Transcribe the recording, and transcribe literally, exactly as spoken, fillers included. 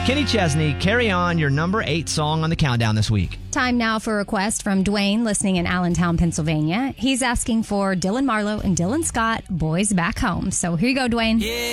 Kenny Chesney, carry on your number eight song on the countdown this week. Time now for a request from Dwayne, listening in Allentown, Pennsylvania. He's asking for Dylan Marlowe and Dylan Scott, Boys Back Home. So here you go, Dwayne. Yeah.